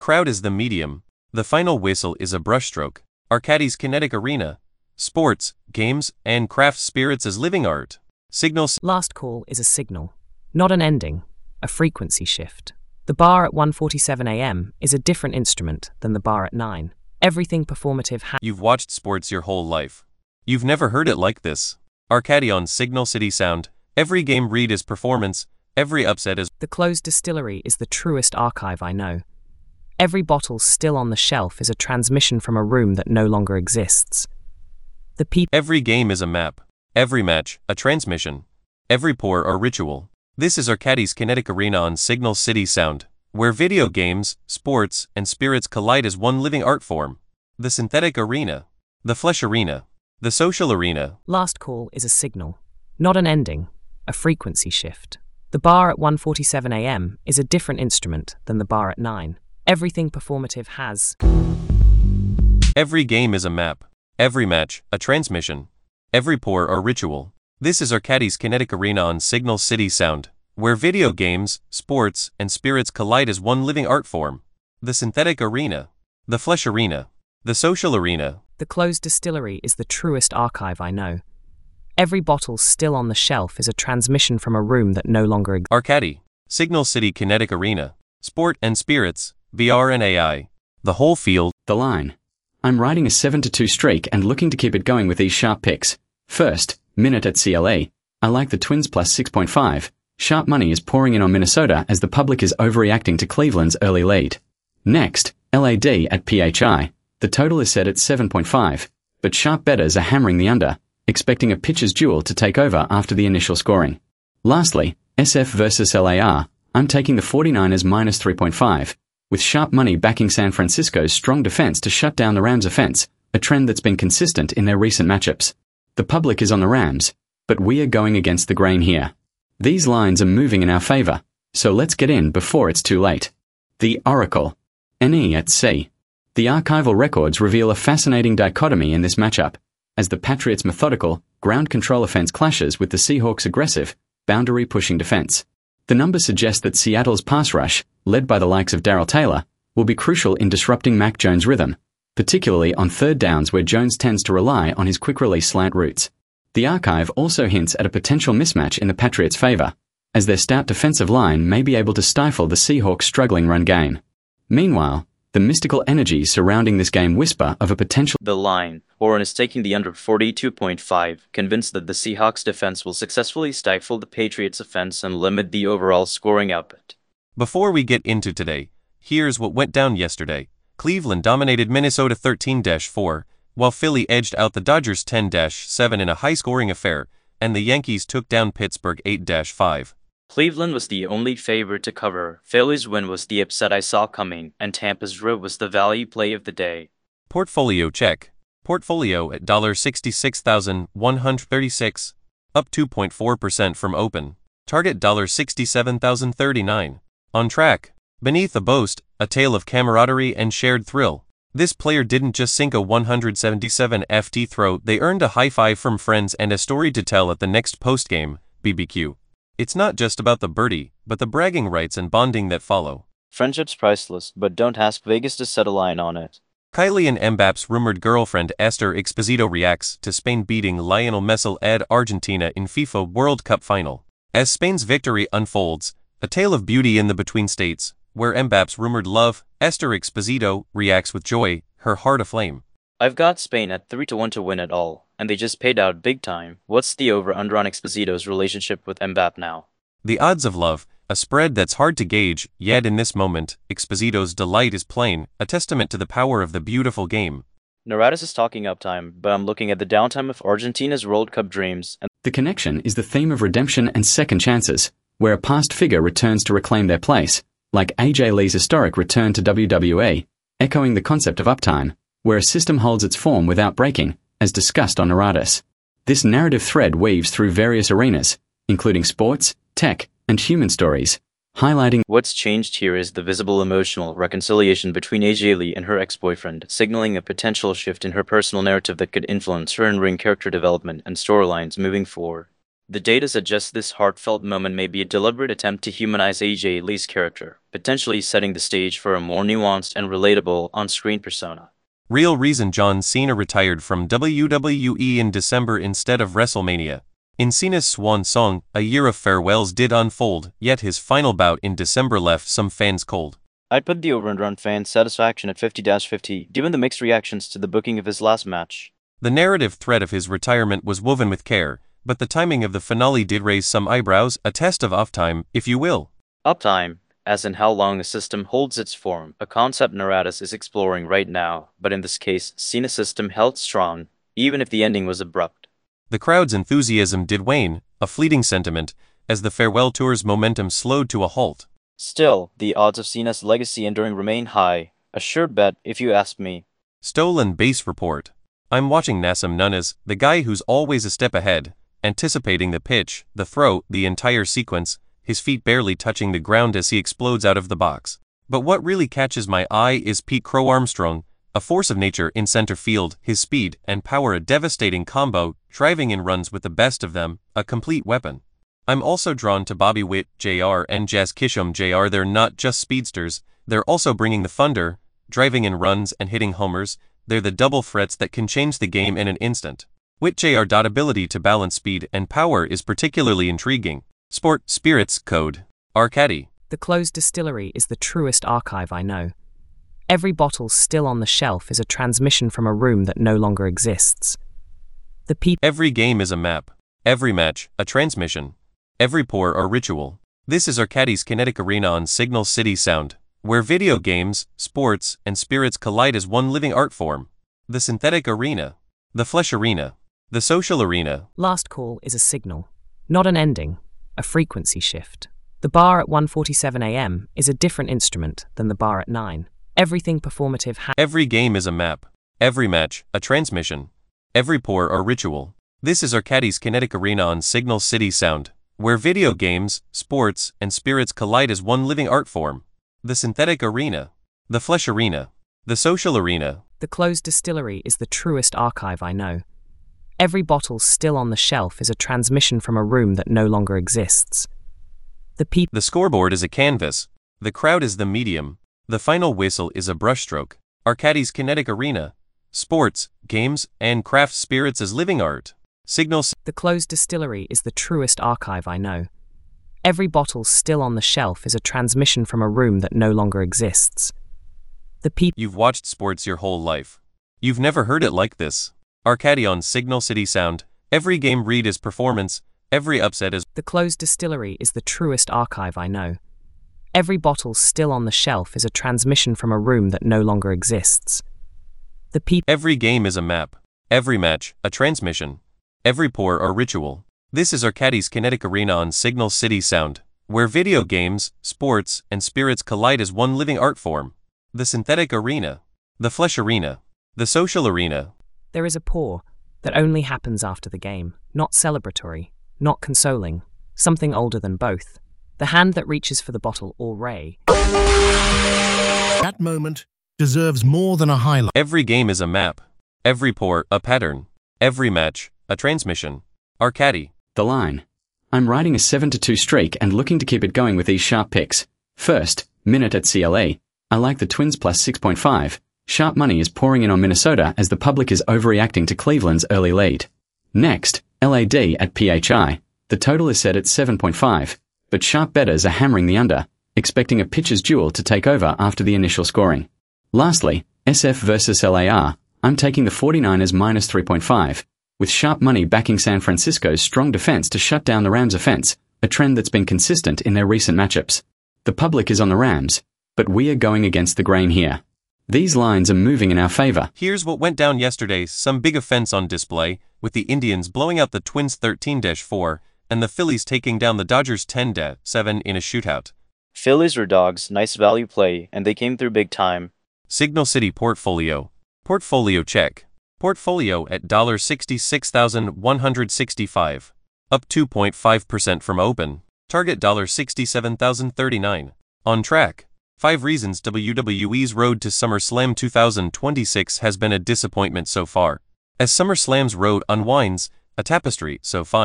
Crowd is the medium. The final whistle is a brushstroke. Arcadis kinetic arena. Sports, games, and craft spirits as living art. Signals. Last call is a signal, not an ending, a frequency shift. The bar at 1:47 a.m. is a different instrument than the bar at 9. Everything performative You've watched sports your whole life. You've never heard it like this. Arcadi on Signal City Sound. Every game read is performance, every upset is. The closed distillery is the truest archive I know. Every bottle still on the shelf is a transmission from a room that no longer exists. Every game is a map. Every match, a transmission. Every pour a ritual. This is Arcadi's Kinetic Arena on Signal City Sound, where video games, sports, and spirits collide as one living art form. The synthetic arena. The flesh arena. The social arena. Last call is a signal, not an ending, a frequency shift. The bar at 1:47 a.m. is a different instrument than the bar at 9. Everything performative has. Every game is a map. Every match, a transmission. Every pour a ritual. This is Arcadi's Kinetic Arena on Signal City Sound, where video games, sports, and spirits collide as one living art form. The synthetic arena. The flesh arena. The social arena. The closed distillery is the truest archive I know. Every bottle still on the shelf is a transmission from a room that no longer exists. Arcadi, Signal City Kinetic Arena. Sport and spirits, VR and AI. The whole field. The line. I'm riding a 7-2 streak and looking to keep it going with these sharp picks. First, Minute at CLE. I like the Twins plus 6.5. Sharp money is pouring in on Minnesota as the public is overreacting to Cleveland's early lead. Next, LAD at PHI. The total is set at 7.5, but sharp bettors are hammering the under, expecting a pitcher's duel to take over after the initial scoring. Lastly, SF versus LAR. I'm taking the 49ers minus 3.5, with sharp money backing San Francisco's strong defense to shut down the Rams' offense, a trend that's been consistent in their recent matchups. The public is on the Rams, but we are going against the grain here. These lines are moving in our favor, so let's get in before it's too late. The Oracle. NE at C. The archival records reveal a fascinating dichotomy in this matchup, as the Patriots' methodical, ground control offense clashes with the Seahawks' aggressive, boundary-pushing defense. The numbers suggest that Seattle's pass rush, led by the likes of Darrell Taylor, will be crucial in disrupting Mac Jones' rhythm, particularly on third downs where Jones tends to rely on his quick-release slant routes. The archive also hints at a potential mismatch in the Patriots' favor, as their stout defensive line may be able to stifle the Seahawks' struggling run game. Meanwhile, the mystical energies surrounding this game whisper of a potential. The line, Warren is taking the under 42.5, convinced that the Seahawks defense will successfully stifle the Patriots offense and limit the overall scoring output. Before we get into today, here's what went down yesterday. Cleveland dominated Minnesota 13-4, while Philly edged out the Dodgers 10-7 in a high-scoring affair, and the Yankees took down Pittsburgh 8-5. Cleveland was the only favorite to cover, Philly's win was the upset I saw coming, and Tampa's draw was the value play of the day. Portfolio check. Portfolio at $66,136, up 2.4% from open. Target $67,039. On track. Beneath a boast, a tale of camaraderie and shared thrill. This player didn't just sink a 177 FT throw, they earned a high five from friends and a story to tell at the next postgame, BBQ. It's not just about the birdie, but the bragging rights and bonding that follow. Friendship's priceless, but don't ask Vegas to set a line on it. Kylian Mbappe's rumored girlfriend Esther Exposito reacts to Spain beating Lionel Messi at Argentina in FIFA World Cup final. As Spain's victory unfolds, a tale of beauty in the between states, where Mbappe's rumored love, Esther Exposito, reacts with joy, her heart aflame. I've got Spain at 3-1 to win it all, and they just paid out big time. What's the over-under on Exposito's relationship with Mbappe now? The odds of love, a spread that's hard to gauge, yet in this moment, Exposito's delight is plain, a testament to the power of the beautiful game. Naradis is talking uptime, but I'm looking at the downtime of Argentina's World Cup dreams. And the connection is the theme of redemption and second chances, where a past figure returns to reclaim their place, like AJ Lee's historic return to WWE, echoing the concept of uptime, where a system holds its form without breaking, as discussed on Naradis. This narrative thread weaves through various arenas, including sports, tech, and human stories, highlighting what's changed here is the visible emotional reconciliation between AJ Lee and her ex-boyfriend, signaling a potential shift in her personal narrative that could influence her in-ring character development and storylines moving forward. The data suggests this heartfelt moment may be a deliberate attempt to humanize AJ Lee's character, potentially setting the stage for a more nuanced and relatable on-screen persona. Real reason John Cena retired from WWE in December instead of WrestleMania. In Cena's swan song, a year of farewells did unfold, yet his final bout in December left some fans cold. I'd put the over-under on fan satisfaction at 50-50, given the mixed reactions to the booking of his last match. The narrative thread of his retirement was woven with care, but the timing of the finale did raise some eyebrows, a test of uptime, if you will. Uptime, as in how long a system holds its form, a concept Naratis is exploring right now, but in this case, Cena's system held strong, even if the ending was abrupt. The crowd's enthusiasm did wane, a fleeting sentiment, as the farewell tour's momentum slowed to a halt. Still, the odds of Cena's legacy enduring remain high, a sure bet if you ask me. Stolen base report. I'm watching Nassim Nunes, the guy who's always a step ahead, anticipating the pitch, the throw, the entire sequence, his feet barely touching the ground as he explodes out of the box. But what really catches my eye is Pete Crow Armstrong, a force of nature in center field, his speed and power a devastating combo, driving in runs with the best of them, a complete weapon. I'm also drawn to Bobby Witt, Jr. and Jazz Kishom Jr. They're not just speedsters, they're also bringing the thunder, driving in runs and hitting homers. They're the double threats that can change the game in an instant. Witt Jr.'s ability to balance speed and power is particularly intriguing. Sport, Spirits, Code. Arcady. The closed distillery is the truest archive I know. Every bottle still on the shelf is a transmission from a room that no longer exists. The people. Every game is a map. Every match, a transmission. Every pour, a ritual. This is Arcady's Kinetic Arena on Signal City Sound, where video games, sports, and spirits collide as one living art form. The synthetic arena. The flesh arena. The social arena. Last call is a signal, not an ending, a frequency shift. The bar at 1:47 a.m. is a different instrument than the bar at 9. Everything performative Every game is a map. Every match, a transmission. Every pour, a ritual. This is Arcady's Kinetic Arena on Signal City Sound, where video games, sports, and spirits collide as one living art form. The synthetic arena. The flesh arena. The social arena. The closed distillery is the truest archive I know. Every bottle still on the shelf is a transmission from a room that no longer exists. The scoreboard is a canvas. The crowd is the medium. The final whistle is a brushstroke. Arcady's Kinetic Arena. Sports, games, and craft spirits as living art. Signals. The closed distillery is the truest archive I know. Every bottle still on the shelf is a transmission from a room that no longer exists. You've watched sports your whole life. You've never heard it like this. Arcady on Signal City Sound. Every game read is performance. Every upset is. The closed distillery is the truest archive I know. Every bottle still on the shelf is a transmission from a room that no longer exists. Every game is a map. Every match, a transmission. Every pour, a ritual. This is Arcady's Kinetic Arena on Signal City Sound, where video games, sports, and spirits collide as one living art form. The synthetic arena. The flesh arena. The social arena. There is a pour that only happens after the game, not celebratory, not consoling, something older than both. The hand that reaches for the bottle or ray. That moment deserves more than a highlight. Every game is a map. Every pour, a pattern. Every match, a transmission. Arcady. The line. I'm riding a 7-2 streak and looking to keep it going with these sharp picks. First, Minute at CLA. I like the Twins plus 6.5. Sharp money is pouring in on Minnesota as the public is overreacting to Cleveland's early lead. Next, LAD at PHI. The total is set at 7.5, but sharp bettors are hammering the under, expecting a pitcher's duel to take over after the initial scoring. Lastly, SF versus LAR. I'm taking the 49ers minus 3.5, with sharp money backing San Francisco's strong defense to shut down the Rams' offense, a trend that's been consistent in their recent matchups. The public is on the Rams, but we are going against the grain here. These lines are moving in our favor. Here's what went down yesterday. Some big offense on display, with the Indians blowing out the Twins 13-4, and the Phillies taking down the Dodgers 10-7 in a shootout. Phillies were dogs, nice value play, and they came through big time. Signal City Portfolio. Portfolio check. Portfolio at $66,165. Up 2.5% from open. Target $67,039. On track. 5 reasons WWE's road to SummerSlam 2026 has been a disappointment so far. As SummerSlam's road unwinds, a tapestry so fine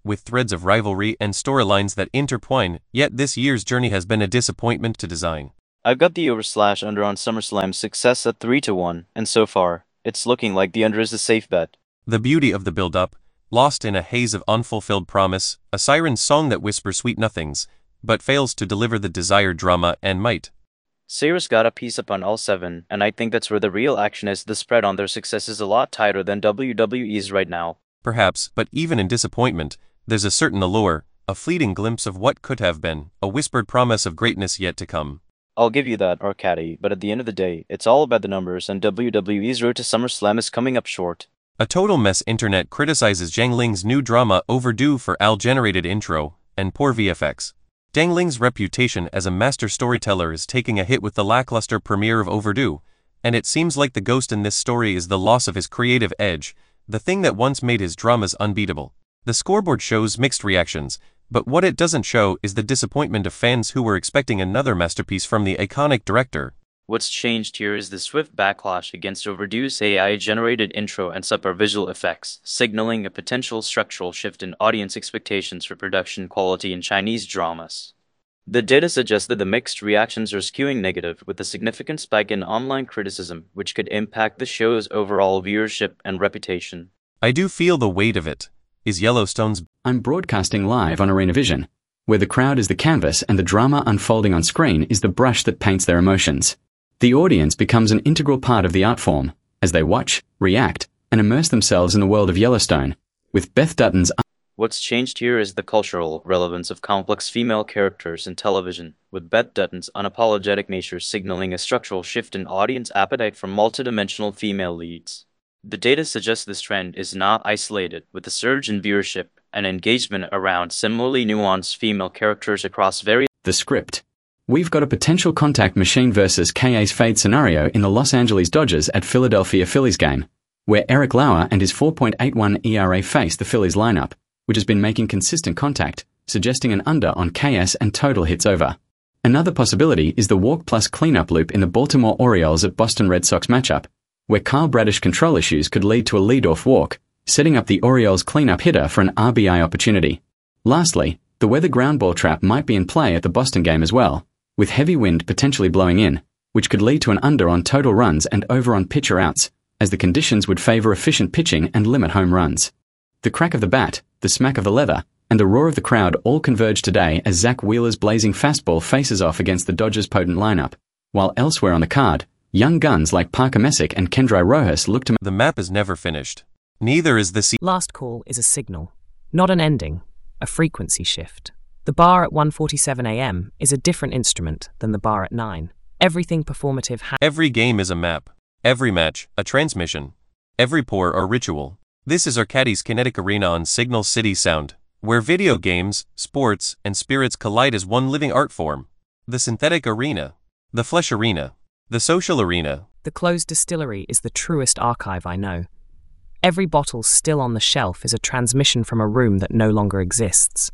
with threads of rivalry and storylines that intertwine, yet this year's journey has been a disappointment to design. I've got the over/under on SummerSlam's success at 3-1, and so far, it's looking like the under is a safe bet. The beauty of the build-up, lost in a haze of unfulfilled promise, a siren's song that whispers sweet nothings, but fails to deliver the desired drama and might. Sayers got a piece up on all 7, and I think that's where the real action is. The spread on their success is a lot tighter than WWE's right now. Perhaps, but even in disappointment, there's a certain allure, a fleeting glimpse of what could have been, a whispered promise of greatness yet to come. I'll give you that, Arcady, but at the end of the day, it's all about the numbers, and WWE's road to SummerSlam is coming up short. A total mess. Internet criticizes Zhang Ling's new drama overdue for AI-generated intro and poor VFX. Zhang Ling's reputation as a master storyteller is taking a hit with the lackluster premiere of Overdue, and it seems like the ghost in this story is the loss of his creative edge, the thing that once made his dramas unbeatable. The scoreboard shows mixed reactions, but what it doesn't show is the disappointment of fans who were expecting another masterpiece from the iconic director. What's changed here is the swift backlash against Overdue's AI-generated intro and super visual effects, signaling a potential structural shift in audience expectations for production quality in Chinese dramas. The data suggests that the mixed reactions are skewing negative, with a significant spike in online criticism, which could impact the show's overall viewership and reputation. I do feel the weight of it. Is Yellowstone's... I'm broadcasting live on ArenaVision, where the crowd is the canvas and the drama unfolding on screen is the brush that paints their emotions. The audience becomes an integral part of the art form, as they watch, react, and immerse themselves in the world of Yellowstone, with Beth Dutton's... What's changed here is the cultural relevance of complex female characters in television, with Beth Dutton's unapologetic nature signaling a structural shift in audience appetite for multidimensional female leads. The data suggests this trend is not isolated, with a surge in viewership and engagement around similarly nuanced female characters across various... The script. We've got a potential contact machine versus KA's Fade scenario in the Los Angeles Dodgers at Philadelphia Phillies game, where Eric Lauer and his 4.81 ERA face the Phillies lineup, which has been making consistent contact, suggesting an under on KS and total hits over. Another possibility is the walk plus cleanup loop in the Baltimore Orioles at Boston Red Sox matchup, where Kyle Bradish control issues could lead to a leadoff walk, setting up the Orioles cleanup hitter for an RBI opportunity. Lastly, the weather ground ball trap might be in play at the Boston game as well, with heavy wind potentially blowing in, which could lead to an under on total runs and over on pitcher outs, as the conditions would favor efficient pitching and limit home runs. The crack of the bat, the smack of the leather, and the roar of the crowd all converge today as Zach Wheeler's blazing fastball faces off against the Dodgers' potent lineup, while elsewhere on the card, young guns like Parker Messick and Kendry Rojas look to... The map is never finished. Neither is the Last call is a signal, not an ending, a frequency shift. The bar at 1:47 a.m. is a different instrument than the bar at 9. Everything performative Every game is a map. Every match, a transmission. Every pour or ritual. This is Arcadie's Kinetic Arena on Signal City Sound, where video games, sports, and spirits collide as one living art form. The synthetic arena. The flesh arena. The social arena. The closed distillery is the truest archive I know. Every bottle still on the shelf is a transmission from a room that no longer exists.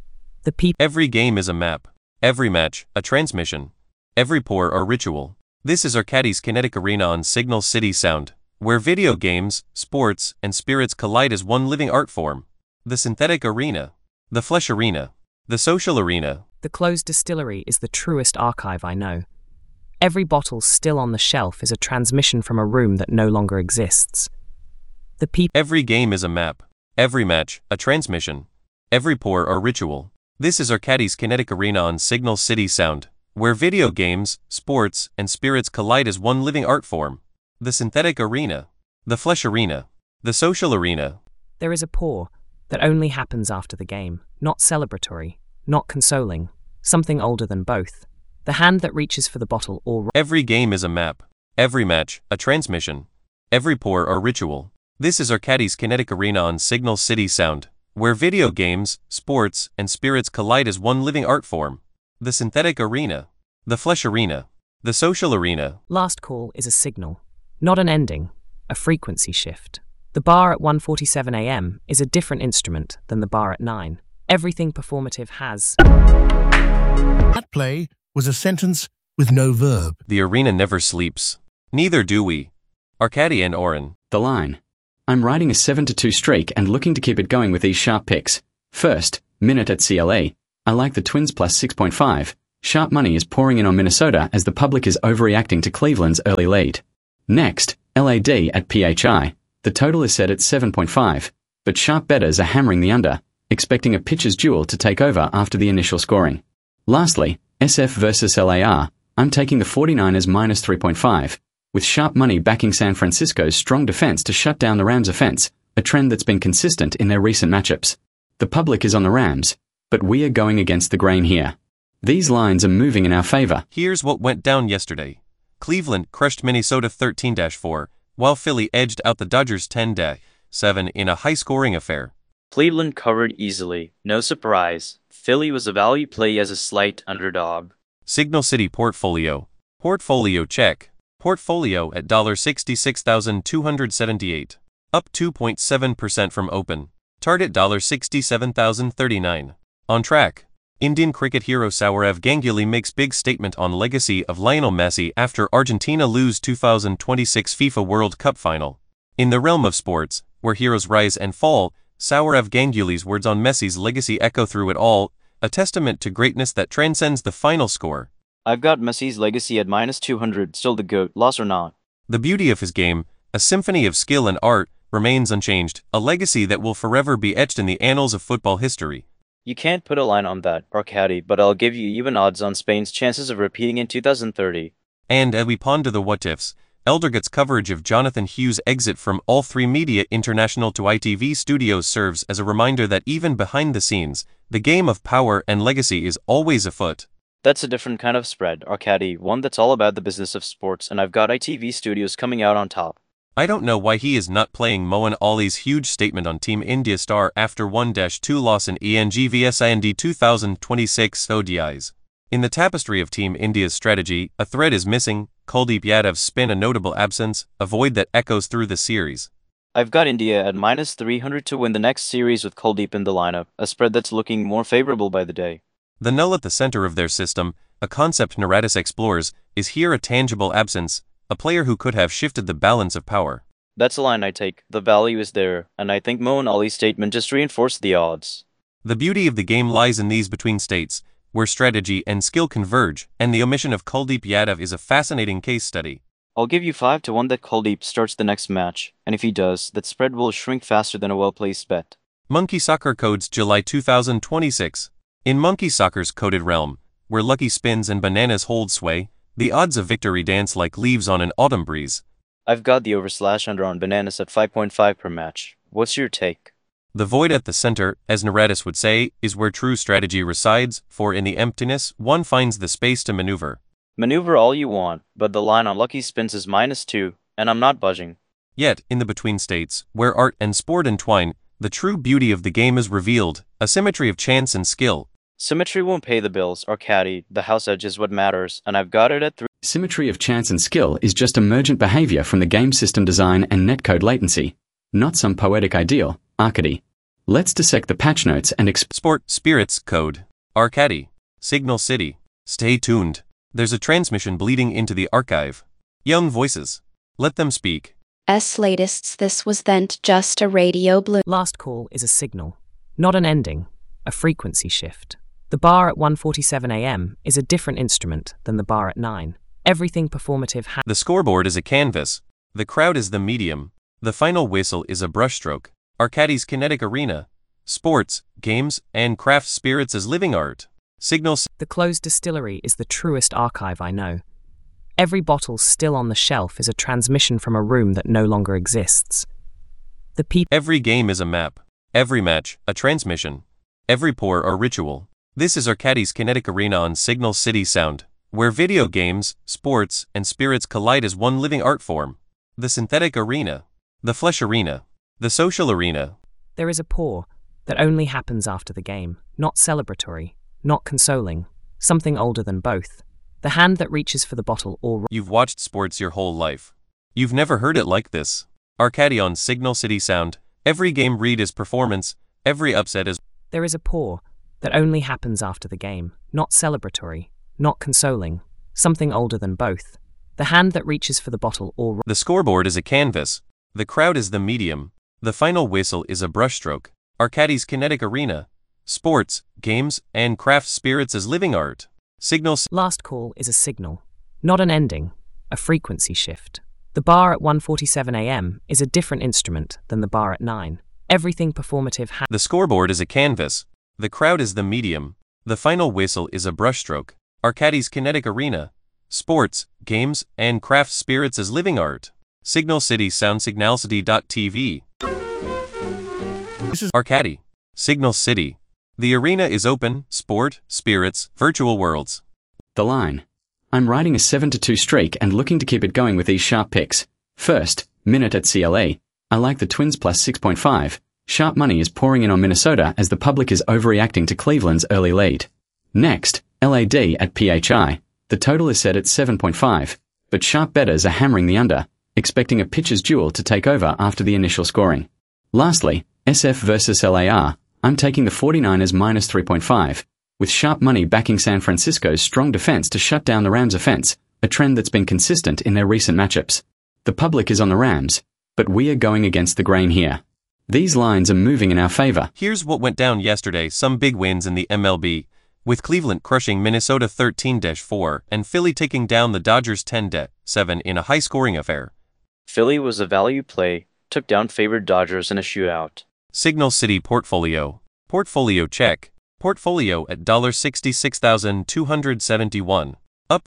Every game is a map. Every match, a transmission. Every pour or ritual. This is Arcadie's Kinetic Arena on Signal City Sound, where video games, sports, and spirits collide as one living art form. The synthetic arena. The flesh arena. The social arena. The closed distillery is the truest archive I know. Every bottle still on the shelf is a transmission from a room that no longer exists. Every game is a map. Every match, a transmission. Every pour or ritual. This is Arcadie's Kinetic Arena on Signal City Sound, where video games, sports, and spirits collide as one living art form. The synthetic arena. The flesh arena. The social arena. There is a pour that only happens after the game, not celebratory, not consoling, something older than both. The hand that reaches for the bottle or... Every game is a map. Every match, a transmission. Every pour or ritual. This is Arcadie's Kinetic Arena on Signal City Sound, where video games, sports, and spirits collide as one living art form. The synthetic arena. The flesh arena. The social arena. Last call is a signal, not an ending, a frequency shift. The bar at 1:47 a.m. is a different instrument than the bar at 9. Everything performative has... That play was a sentence with no verb. The arena never sleeps. Neither do we. Arcadie and Oren. The line. I'm riding a 7-2 streak and looking to keep it going with these sharp picks. First, minute at CLA. I like the Twins plus 6.5. Sharp money is pouring in on Minnesota as the public is overreacting to Cleveland's early lead. Next, LAD at PHI. The total is set at 7.5, but sharp bettors are hammering the under, expecting a pitcher's duel to take over after the initial scoring. Lastly, SF versus LAR. I'm taking the 49ers minus 3.5, with sharp money backing San Francisco's strong defense to shut down the Rams' offense, a trend that's been consistent in their recent matchups. The public is on the Rams, but we are going against the grain here. These lines are moving in our favor. Here's what went down yesterday. Cleveland crushed Minnesota 13-4, while Philly edged out the Dodgers 10-7 in a high-scoring affair. Cleveland covered easily, no surprise. Philly was a value play as a slight underdog. Signal City Portfolio. Portfolio check. Portfolio at $66,278. Up 2.7% from open. Target $67,039. On track. Indian cricket hero Sourav Ganguly makes big statement on legacy of Lionel Messi after Argentina lose 2026 FIFA World Cup final. In the realm of sports, where heroes rise and fall, Sourav Ganguly's words on Messi's legacy echo through it all, a testament to greatness that transcends the final score. I've got Messi's legacy at minus 200, still the GOAT, loss or not. The beauty of his game, a symphony of skill and art, remains unchanged, a legacy that will forever be etched in the annals of football history. You can't put a line on that, Arcadi, but I'll give you even odds on Spain's chances of repeating in 2030. And as we ponder the what-ifs, Eldergut's coverage of Jonathan Hughes' exit from All3 Media International to ITV Studios serves as a reminder that even behind the scenes, the game of power and legacy is always afoot. That's a different kind of spread, Arcadi, one that's all about the business of sports, and I've got ITV Studios coming out on top. I don't know why he is not playing Moeen Ali's huge statement on Team India star after 1-2 loss in ENG vs India 2026 ODIs. In the tapestry of Team India's strategy, a thread is missing. Kuldeep Yadav's spin a notable absence, a void that echoes through the series. I've got India at minus 300 to win the next series with Kuldeep in the lineup, a spread that's looking more favorable by the day. The null at the center of their system, a concept Naratis explores, is here a tangible absence, a player who could have shifted the balance of power. That's a line I take. The value is there, and I think Moeen Ali's statement just reinforced the odds. The beauty of the game lies in these between states, where strategy and skill converge, and the omission of Kuldeep Yadav is a fascinating case study. I'll give you 5-1 that Kuldeep starts the next match, and if he does, that spread will shrink faster than a well-placed bet. Monkey Soccer codes July 2026. In Monkey Soccer's coded realm, where lucky spins and bananas hold sway, the odds of victory dance like leaves on an autumn breeze. I've got the over/under on bananas at 5.5 per match. What's your take? The void at the center, as Naratis would say, is where true strategy resides, for in the emptiness, one finds the space to maneuver. Maneuver all you want, but the line on lucky spins is -2, and I'm not budging. Yet, in the between states, where art and sport entwine, the true beauty of the game is revealed, a symmetry of chance and skill. Symmetry won't pay the bills, Arcadi. The house edge is what matters, and I've got it at 3. Symmetry of chance and skill is just emergent behavior from the game system design and netcode latency, not some poetic ideal, Arcady. Let's dissect the patch notes and Sport, Spirits, Code, Arcady, Signal City. Stay tuned. There's a transmission bleeding into the archive. Young voices. Let them speak. Latest. This was then just a radio blue. Last call is a signal, not an ending, a frequency shift. The bar at 1:47 a.m. is a different instrument than the bar at 9. Everything performative The scoreboard is a canvas. The crowd is the medium. The final whistle is a brushstroke. Arcady's kinetic arena. Sports, games, and craft spirits as living art. Signals. The closed distillery is the truest archive I know. Every bottle still on the shelf is a transmission from a room that no longer exists. The people. Every game is a map. Every match, a transmission. Every pour, a ritual. This is Arcady's kinetic arena on Signal City Sound, where video games, sports, and spirits collide as one living art form. The synthetic arena. The flesh arena. The social arena. There is a pour that only happens after the game, not celebratory, not consoling, something older than both. The hand that reaches for the bottle or... You've watched sports your whole life. You've never heard it like this. Arcady on Signal City Sound. Every game read is performance, every upset is... There is a pour that only happens after the game, not celebratory, not consoling, something older than both. The hand that reaches for the bottle or... The scoreboard is a canvas. The crowd is the medium. The final whistle is a brushstroke. Arcady's kinetic arena. sports, games, and craft spirits as living art. Signal Last call is a signal, not an ending, a frequency shift. The bar at 1:47 a.m. is a different instrument than the bar at 9. Everything performative The scoreboard is a canvas. The crowd is the medium. The final whistle is a brushstroke. Arcadis kinetic arena. Sports, games, and craft spirits as living art. Signal City Sound Signalcity.tv. This is Arcadi. Signal City. The arena is open, sport, spirits, virtual worlds. The line. I'm riding a 7-2 streak and looking to keep it going with these sharp picks. First, Minute at CLA. I like the Twins plus 6.5. Sharp money is pouring in on Minnesota as the public is overreacting to Cleveland's early lead. Next, LAD at PHI. The total is set at 7.5, but sharp bettors are hammering the under, expecting a pitcher's duel to take over after the initial scoring. Lastly, SF versus LAR. I'm taking the 49ers minus 3.5, with sharp money backing San Francisco's strong defense to shut down the Rams' offense, a trend that's been consistent in their recent matchups. The public is on the Rams, but we are going against the grain here. These lines are moving in our favor. Here's what went down yesterday. Some big wins in the MLB, with Cleveland crushing Minnesota 13-4 and Philly taking down the Dodgers 10-7 in a high-scoring affair. Philly was a value play, took down favored Dodgers in a shootout. Signal City Portfolio. Portfolio check. Portfolio at $66,271, up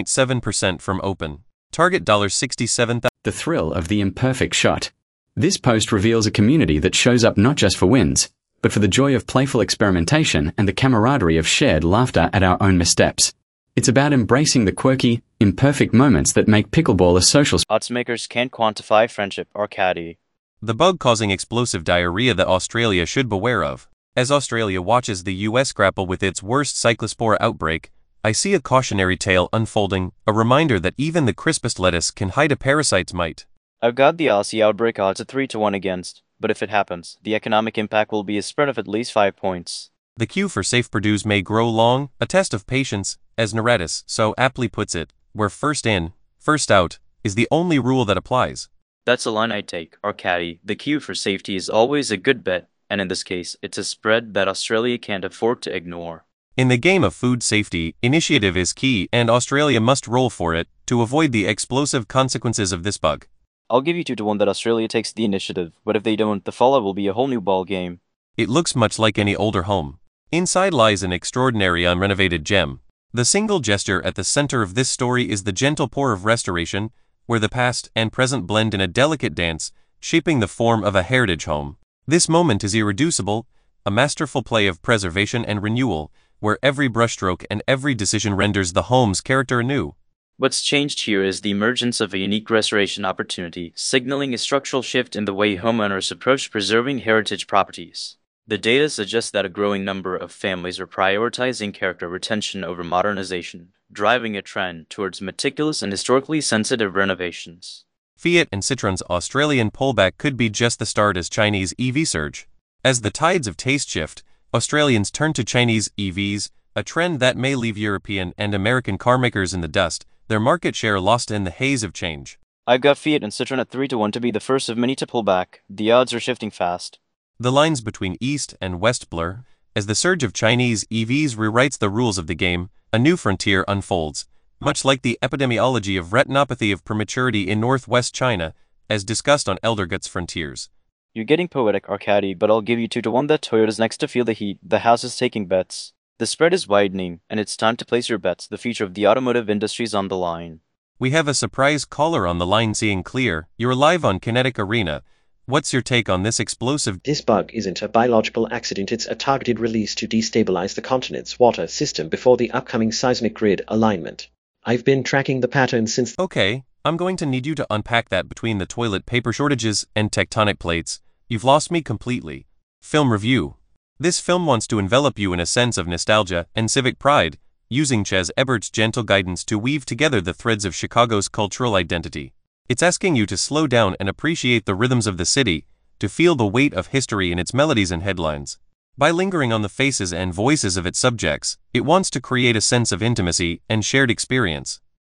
2.7% from open. Target $67,000. The thrill of the imperfect shot. This post reveals a community that shows up not just for wins, but for the joy of playful experimentation and the camaraderie of shared laughter at our own missteps. It's about embracing the quirky, imperfect moments that make pickleball a social Oddsmakers can't quantify friendship or caddy. The bug causing explosive diarrhea that Australia should beware of. As Australia watches the US grapple with its worst cyclospora outbreak, I see a cautionary tale unfolding, a reminder that even the crispest lettuce can hide a parasite's mite. I've got the Aussie outbreak odds at 3-1 against, but if it happens, the economic impact will be a spread of at least 5 points. The queue for safe produce may grow long, a test of patience, as Naretis so aptly puts it, where first in, first out, is the only rule that applies. That's a line I take, or caddy. The queue for safety is always a good bet, and in this case, it's a spread that Australia can't afford to ignore. In the game of food safety, initiative is key, and Australia must roll for it to avoid the explosive consequences of this bug. I'll give you 2-1 that Australia takes the initiative, but if they don't, the fallout will be a whole new ball game. It looks much like any older home. Inside lies an extraordinary unrenovated gem. The single gesture at the center of this story is the gentle pour of restoration, where the past and present blend in a delicate dance, shaping the form of a heritage home. This moment is irreducible, a masterful play of preservation and renewal, where every brushstroke and every decision renders the home's character anew. What's changed here is the emergence of a unique restoration opportunity, signaling a structural shift in the way homeowners approach preserving heritage properties. The data suggests that a growing number of families are prioritizing character retention over modernization, driving a trend towards meticulous and historically sensitive renovations. Fiat and Citroen's Australian pullback could be just the start as Chinese EV surge. As the tides of taste shift, Australians turn to Chinese EVs, a trend that may leave European and American carmakers in the dust, their market share lost in the haze of change. I've got Fiat and Citroen at 3-1 to be the first of many to pull back. The odds are shifting fast. The lines between East and West blur. As the surge of Chinese EVs rewrites the rules of the game, a new frontier unfolds, much like the epidemiology of retinopathy of prematurity in northwest China, as discussed on Eldergut's Frontiers. You're getting poetic, Arcadi, but I'll give you 2-1 that Toyota's next to feel the heat. The house is taking bets. The spread is widening, and it's time to place your bets. The future of the automotive industry is on the line. We have a surprise caller on the line. Seeing clear, you're live on Kinetic Arena. What's your take on this explosive? This bug isn't a biological accident, it's a targeted release to destabilize the continent's water system before the upcoming seismic grid alignment. I've been tracking the pattern since... Okay, I'm going to need you to unpack that between the toilet paper shortages and tectonic plates. You've lost me completely. Film review. This film wants to envelop you in a sense of nostalgia and civic pride, using Ches Ebert's gentle guidance to weave together the threads of Chicago's cultural identity. It's asking you to slow down and appreciate the rhythms of the city, to feel the weight of history in its melodies and headlines. By lingering on the faces and voices of its subjects, it wants to create a sense of intimacy and shared experience.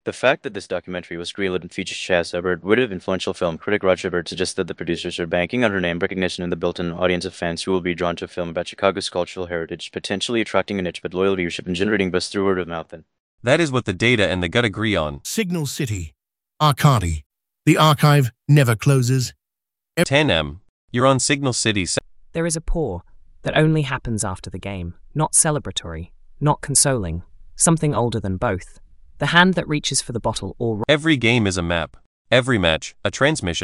The fact that this documentary was greenlit and featured Chaz Hubbard, wit influential film critic Roger Ebert suggests that the producers are banking on her name recognition and the built-in audience of fans who will be drawn to a film about Chicago's cultural heritage, potentially attracting a niche but loyal viewership and generating buzz through word of mouth. That is what the data and the gut agree on. Signal City. Arcadi. The archive never closes. 10M. You're on Signal City. There is a pour that only happens after the game, not celebratory, not consoling, something older than both. The hand that reaches for the bottle or Every game is a map. Every match, a transmission.